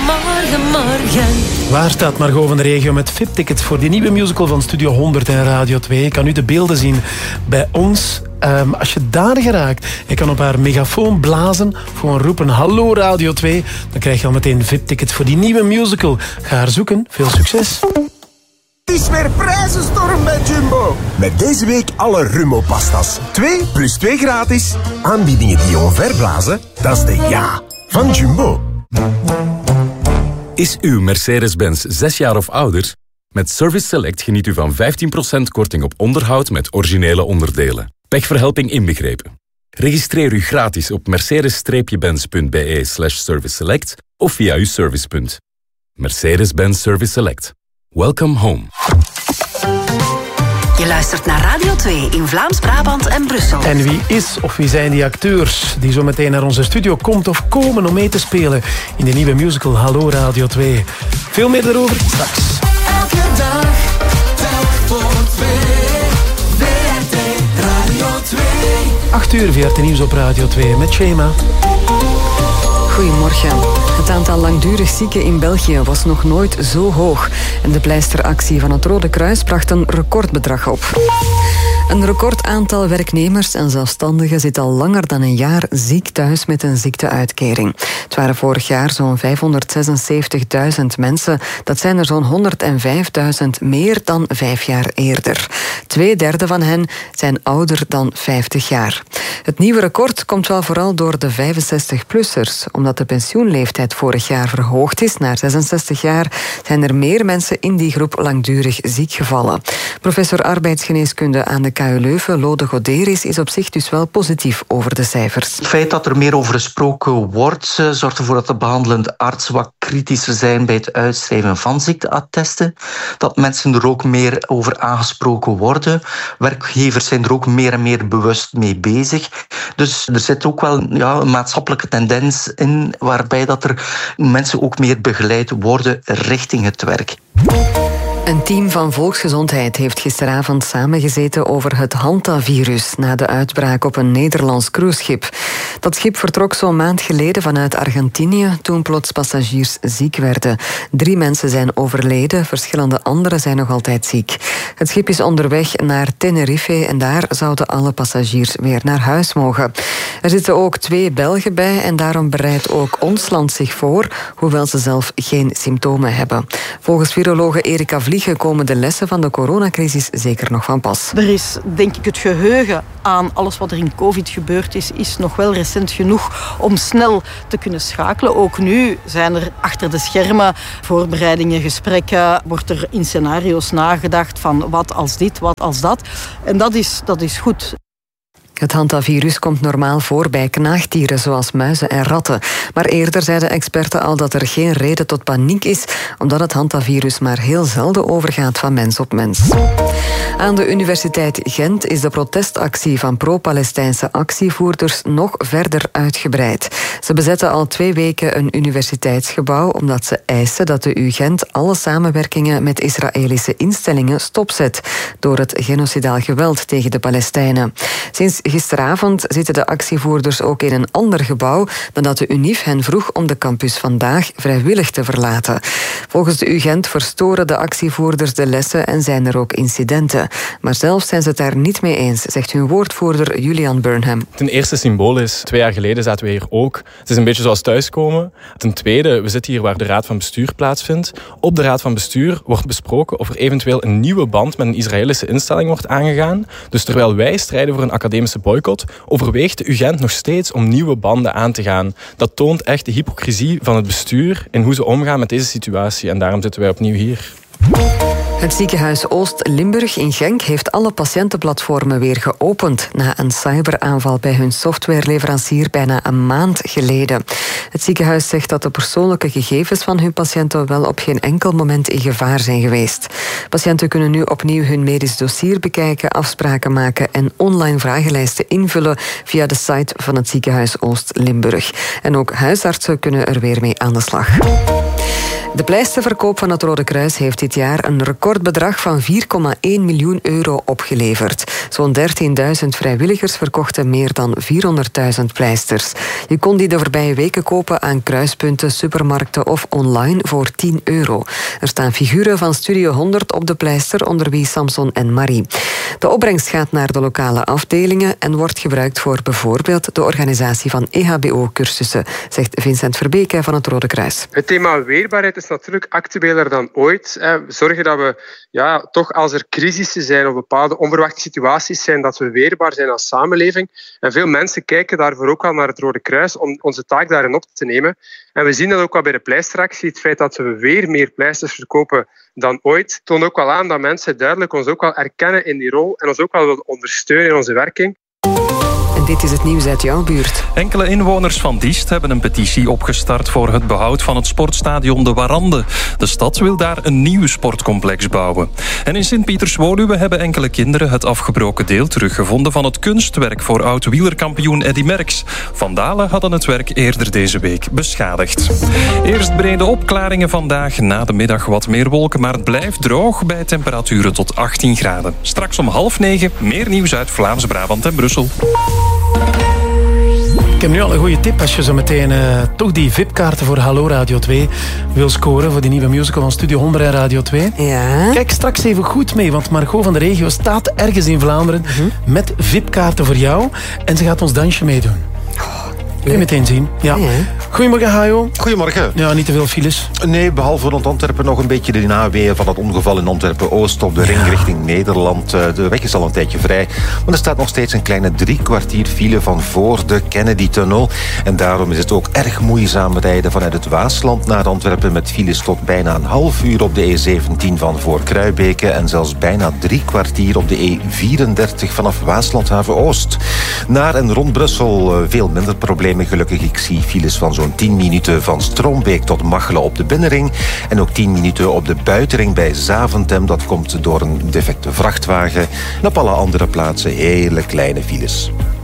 Morgen. Waar staat Margot van de Regio met VIP-tickets voor die nieuwe musical van Studio 100 en Radio 2? Je kan nu de beelden zien bij ons. Als je daar geraakt, je kan op haar megafoon blazen, gewoon roepen hallo Radio 2, dan krijg je al meteen VIP-tickets voor die nieuwe musical. Ga haar zoeken. Veel succes. Het is weer prijzenstorm bij Jumbo. Met deze week alle Rummo-pastas. 2 plus 2 gratis. Aanbiedingen die je omverblazen, dat is de ja van Jumbo. Is uw Mercedes-Benz 6 jaar of ouder? Met Service Select geniet u van 15% korting op onderhoud met originele onderdelen. Pechverhelping inbegrepen. Registreer u gratis op mercedes-benz.be/serviceselect of via uw servicepunt. Mercedes-Benz Service Select. Welcome home. Je luistert naar Radio 2 in Vlaams-Brabant en Brussel. En wie is of wie zijn die acteurs die zo meteen naar onze studio komt of komen om mee te spelen in de nieuwe musical Hallo Radio 2? Veel meer daarover straks. Elke dag, telk voor 2. VRT Radio 2. 8 uur VRT Nieuws op Radio 2 met Shema. Goedemorgen. Het aantal langdurig zieken in België was nog nooit zo hoog. En de pleisteractie van het Rode Kruis bracht een recordbedrag op. Een record aantal werknemers en zelfstandigen zit al langer dan een jaar ziek thuis met een ziekteuitkering. Het waren vorig jaar zo'n 576.000 mensen. Dat zijn er zo'n 105.000 meer dan 5 jaar eerder. 2/3 van hen zijn ouder dan 50 jaar. Het nieuwe record komt wel vooral door de 65-plussers. Omdat de pensioenleeftijd vorig jaar verhoogd is naar 66 jaar, zijn er meer mensen in die groep langdurig ziek gevallen. Professor arbeidsgeneeskunde aan de KU Leuven, Lode Goderis, is op zich dus wel positief over de cijfers. Het feit dat er meer over gesproken wordt, zorgt ervoor dat de behandelende artsen wat kritischer zijn bij het uitschrijven van ziekteattesten. Dat mensen er ook meer over aangesproken worden. Werkgevers zijn er ook meer en meer bewust mee bezig. Dus er zit ook wel een maatschappelijke tendens in waarbij dat er mensen ook meer begeleid worden richting het werk. Een team van Volksgezondheid heeft gisteravond samengezeten over het hantavirus na de uitbraak op een Nederlands cruiseschip. Dat schip vertrok zo'n maand geleden vanuit Argentinië toen plots passagiers ziek werden. 3 mensen zijn overleden, verschillende anderen zijn nog altijd ziek. Het schip is onderweg naar Tenerife en daar zouden alle passagiers weer naar huis mogen. Er zitten ook 2 Belgen bij en daarom bereidt ook ons land zich voor, hoewel ze zelf geen symptomen hebben. Volgens virologe Erika Vliegen komen de lessen van de coronacrisis zeker nog van pas. Er is, denk ik, het geheugen aan alles wat er in COVID gebeurd is nog wel recent genoeg om snel te kunnen schakelen. Ook nu zijn er achter de schermen voorbereidingen, gesprekken, wordt er in scenario's nagedacht van wat als dit, wat als dat. En dat is goed. Het hantavirus komt normaal voor bij knaagdieren zoals muizen en ratten. Maar eerder zeiden experten al dat er geen reden tot paniek is, omdat het hantavirus maar heel zelden overgaat van mens op mens. Aan de Universiteit Gent is de protestactie van pro-Palestijnse actievoerders nog verder uitgebreid. Ze bezetten al 2 weken een universiteitsgebouw omdat ze eisen dat de U Gent alle samenwerkingen met Israëlische instellingen stopzet door het genocidaal geweld tegen de Palestijnen. Sinds gisteravond zitten de actievoerders ook in een ander gebouw nadat de UNIF hen vroeg om de campus vandaag vrijwillig te verlaten. Volgens de UGent verstoren de actievoerders de lessen en zijn er ook incidenten. Maar zelf zijn ze het daar niet mee eens, zegt hun woordvoerder Julian Burnham. Ten eerste symbolisch. 2 jaar geleden zaten we hier ook. Het is een beetje zoals thuiskomen. Ten tweede, we zitten hier waar de Raad van Bestuur plaatsvindt. Op de Raad van Bestuur wordt besproken of er eventueel een nieuwe band met een Israëlische instelling wordt aangegaan. Dus terwijl wij strijden voor een academische boycott, overweegt de UGent nog steeds om nieuwe banden aan te gaan. Dat toont echt de hypocrisie van het bestuur in hoe ze omgaan met deze situatie. En daarom zitten wij opnieuw hier. Het ziekenhuis Oost-Limburg in Genk heeft alle patiëntenplatformen weer geopend na een cyberaanval bij hun softwareleverancier bijna een maand geleden. Het ziekenhuis zegt dat de persoonlijke gegevens van hun patiënten wel op geen enkel moment in gevaar zijn geweest. Patiënten kunnen nu opnieuw hun medisch dossier bekijken, afspraken maken en online vragenlijsten invullen via de site van het ziekenhuis Oost-Limburg. En ook huisartsen kunnen er weer mee aan de slag. De pleisterverkoop van het Rode Kruis heeft dit jaar een recordbedrag van 4,1 miljoen euro opgeleverd. Zo'n 13.000 vrijwilligers verkochten meer dan 400.000 pleisters. Je kon die de voorbije weken kopen aan kruispunten, supermarkten of online voor 10 euro. Er staan figuren van Studio 100 op de pleister, onder wie Samson en Marie. De opbrengst gaat naar de lokale afdelingen en wordt gebruikt voor bijvoorbeeld de organisatie van EHBO-cursussen, zegt Vincent Verbeke van het Rode Kruis. Het thema weerbaarheid is natuurlijk actueler dan ooit. We zorgen dat we toch als er crisissen zijn of bepaalde onverwachte situaties zijn, dat we weerbaar zijn als samenleving. En veel mensen kijken daarvoor ook al naar het Rode Kruis om onze taak daarin op te nemen. En we zien dat ook al bij de pleisteractie. Het feit dat we weer meer pleisters verkopen dan ooit, toont ook wel aan dat mensen duidelijk ons ook wel erkennen in die rol en ons ook wel willen ondersteunen in onze werking. En dit is het nieuws uit jouw buurt. Enkele inwoners van Diest hebben een petitie opgestart voor het behoud van het sportstadion De Warande. De stad wil daar een nieuw sportcomplex bouwen. En in Sint-Pieters-Woluwe hebben enkele kinderen het afgebroken deel teruggevonden van het kunstwerk voor oud-wielerkampioen Eddy Merckx. Vandalen hadden het werk eerder deze week beschadigd. Eerst brede opklaringen vandaag, na de middag wat meer wolken, maar het blijft droog bij temperaturen tot 18 graden. Straks om 8:30 meer nieuws uit Vlaams-Brabant en Brussel. Ik heb nu al een goede tip als je zo meteen toch die VIP-kaarten voor Hallo Radio 2 wil scoren voor die nieuwe musical van Studio 100 en Radio 2. Ja. Kijk straks even goed mee, want Margot van de Regio staat ergens in Vlaanderen met VIP-kaarten voor jou en ze gaat ons dansje meedoen. Kun je meteen zien. Ja. Goedemorgen, Hajo. Goedemorgen. Ja, niet te veel files. Nee, behalve rond Antwerpen nog een beetje de naweeën van het ongeval in Antwerpen-Oost op de ring richting Nederland. De weg is al een tijdje vrij, maar er staat nog steeds een kleine 3 kwartier file van voor de Kennedy-tunnel. En daarom is het ook erg moeizaam rijden vanuit het Waasland naar Antwerpen met files tot bijna een half uur op de E17 van voor Kruibeke en zelfs bijna 3 kwartier op de E34 vanaf Waaslandhaven-Oost. Naar en rond Brussel veel minder problemen. Gelukkig, ik zie files van zo'n 10 minuten van Stroombeek tot Machelen op de binnenring. En ook 10 minuten op de buitenring bij Zaventem. Dat komt door een defecte vrachtwagen. En op alle andere plaatsen hele kleine files.